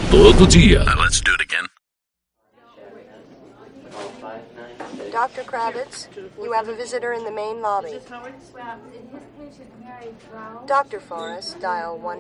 todo dia. Let's do it again. Dr. Kravitz, you have a visitor in the main lobby. Dr. Forrest, dial 1.